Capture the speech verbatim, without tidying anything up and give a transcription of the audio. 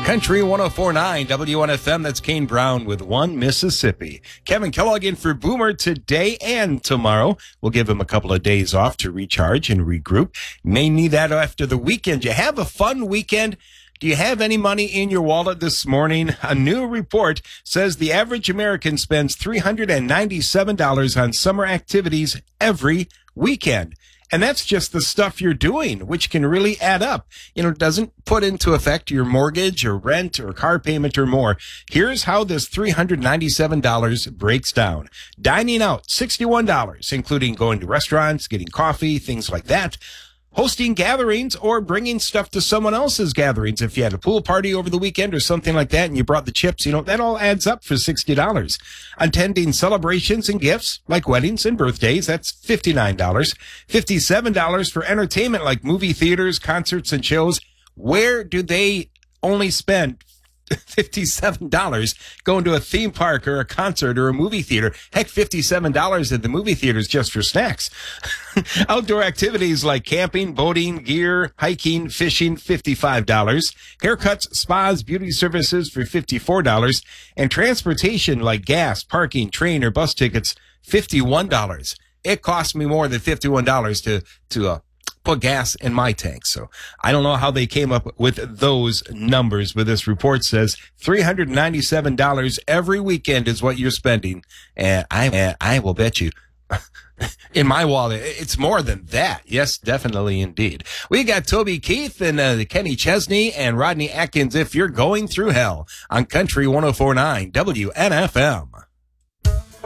Country one oh four point nine W N F M, that's Kane Brown with One Mississippi. Kevin Kellogg in for Boomer today and tomorrow. We'll give him a couple of days off to recharge and regroup. May need that after the weekend. You have a fun weekend. Do you have any money in your wallet this morning? A new report says the average American spends three hundred ninety-seven dollars on summer activities every weekend. And that's just the stuff you're doing, which can really add up. You know, it doesn't put into effect your mortgage or rent or car payment or more. Here's how this three hundred ninety-seven dollars breaks down. Dining out, sixty-one dollars, including going to restaurants, getting coffee, things like that. Hosting gatherings or bringing stuff to someone else's gatherings. If you had a pool party over the weekend or something like that and you brought the chips, you know, that all adds up for sixty dollars. Attending celebrations and gifts like weddings and birthdays, that's fifty-nine dollars. fifty-seven dollars for entertainment like movie theaters, concerts, and shows. Where do they only spend fifty-seven dollars going to a theme park or a concert or a movie theater? Heck, fifty-seven dollars at the movie theaters just for snacks. Outdoor activities like camping, boating, gear, hiking, fishing, fifty-five dollars. Haircuts, spas, beauty services for fifty-four dollars. And transportation like gas, parking, train, or bus tickets, fifty-one dollars. It cost me more than fifty-one dollars to, to, uh, put gas in my tank. So I don't know how they came up with those numbers, but this report says three hundred ninety-seven dollars every weekend is what you're spending. And I, and I will bet you in my wallet, it's more than that. Yes, definitely indeed. We got Toby Keith and uh, Kenny Chesney and Rodney Atkins, If You're Going Through Hell, on Country one oh four point nine W N F M.